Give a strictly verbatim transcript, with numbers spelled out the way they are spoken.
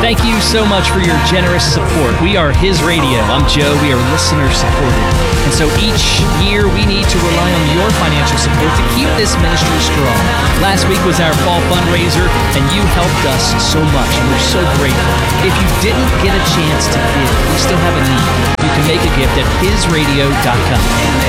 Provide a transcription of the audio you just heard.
Thank you so much for your generous support. We are His Radio. I'm Joe. We are listener supported. And so each year we need to rely on your financial support to keep this ministry strong. Last week was our fall fundraiser, and you helped us so much. We're so grateful. If you didn't get a chance to give, we still have a need. You can make a gift at his radio dot com.